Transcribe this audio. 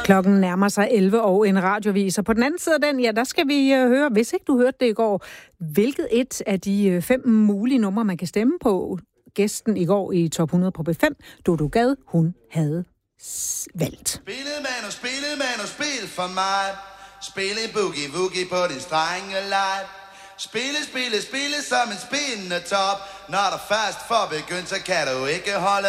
Klokken nærmer sig 11 og en radiovis, og på den anden side af den, ja, der skal vi høre, hvis ikke du hørte det i går, hvilket et af de 5 mulige numre, man kan stemme på. Gæsten i går i Top 100 på B5, Dodo Gad, hun havde valgt. Spille spil for mig. Spille boogie på din strenge live. Spille som en spindende top. Når der først får begyndt, så kan du ikke holde